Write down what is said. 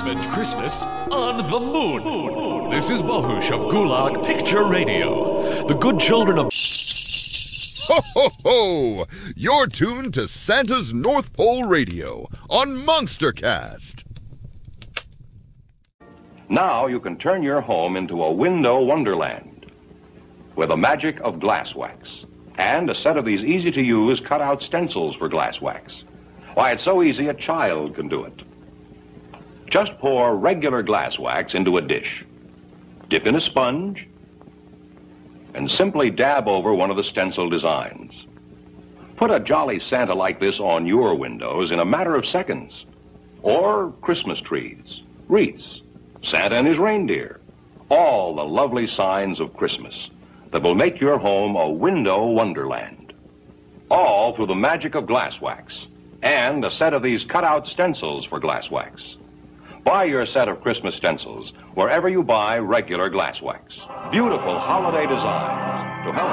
spend Christmas on the moon. This is Bohush of Gulag Picture Radio. The good children of... Ho, ho, ho! You're tuned to Santa's North Pole Radio on Monstercast. Now you can turn your home into a window wonderland with the magic of glass wax and a set of these easy-to-use cut-out stencils for glass wax. Why, it's so easy a child can do it. Just pour regular glass wax into a dish, dip in a sponge, and simply dab over one of the stencil designs. Put a jolly Santa like this on your windows in a matter of seconds. Or Christmas trees, wreaths, Santa and his reindeer. All the lovely signs of Christmas that will make your home a window wonderland. All through the magic of glass wax and a set of these cut-out stencils for glass wax. Buy your set of Christmas stencils wherever you buy regular glass wax. Beautiful holiday designs to help